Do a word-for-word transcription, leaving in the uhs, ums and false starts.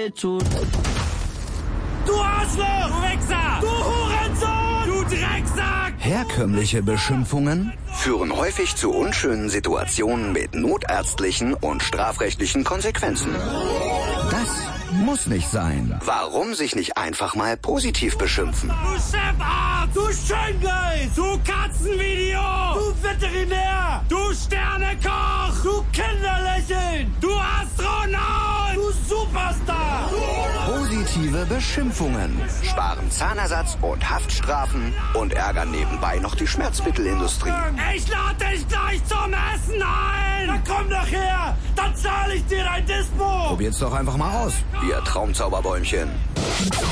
weh tut. Du Arschloch! Du Wichser! Du Hurensohn! Du Drecksack! Herkömmliche Beschimpfungen führen häufig zu unschönen Situationen mit notärztlichen und strafrechtlichen Konsequenzen. Das muss nicht sein. Warum sich nicht einfach mal positiv beschimpfen? Du Chefarzt! Du Schöngeist! Du Katzenvideo! Du Veterinär! Du Sternekoch! Du Kinderlächeln! Du Astronaut! Du Superstar! Positive Beschimpfungen sparen Zahnersatz und Haftstrafen und ärgern nebenbei noch die Schmerzmittelindustrie. Ich lade dich gleich zum Essen ein! Dann komm doch her! Dann zahle ich dir dein Dispo! Probiert's doch einfach mal aus, ihr Traumzauberbäumchen.